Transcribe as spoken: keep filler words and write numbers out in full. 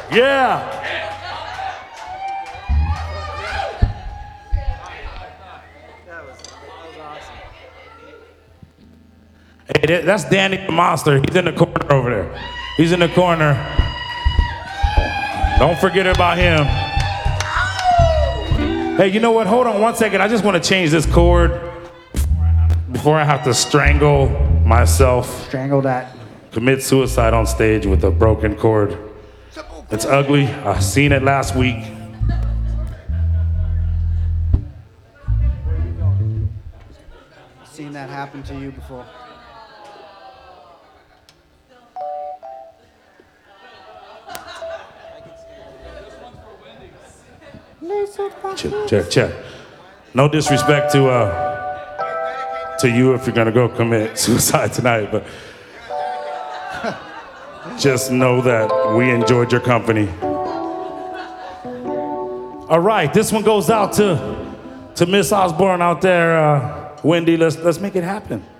Yeah. That was, that was awesome. Hey, that- that's Danny the Monster. He's in the corner over there. He's in the corner. Don't forget about him. Hey, you know what? Hold on one second. I just want to change this chord before I have to strangle myself, Strangle that. commit suicide on stage with a broken chord. It's ugly. I seen it last week. Seen that happen to you before. Check, check, check. No disrespect to uh, to you if you're gonna go commit suicide tonight, but just know that we enjoyed your company. All right, this one goes out to to Miss Osborne out there, uh, Wendy. Let's let's make it happen.